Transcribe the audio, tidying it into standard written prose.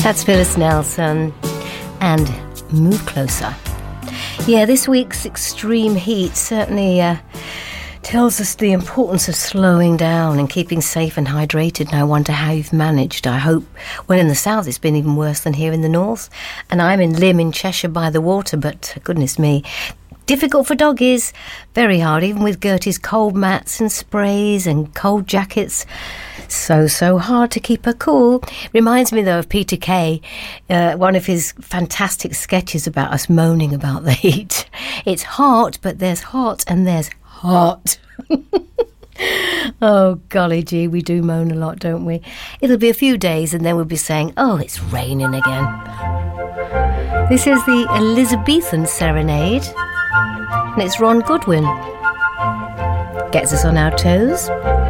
That's Phyllis Nelson and Move Closer. Yeah, this week's extreme heat certainly tells us the importance of slowing down and keeping safe and hydrated. And I wonder how you've managed. I hope, well, in the south it's been even worse than here in the north. And I'm in Lymm in Cheshire by the water, but goodness me, difficult for doggies. Very hard, even with Gertie's cold mats and sprays and cold jackets. So hard to keep her cool. Reminds me, though, of Peter Kay, one of his fantastic sketches about us moaning about the heat. It's hot, but there's hot and there's hot. Oh, golly gee, we do moan a lot, don't we? It'll be a few days and then we'll be saying, oh, it's raining again. This is the Elizabethan Serenade, and it's Ron Goodwin. Gets us on our toes.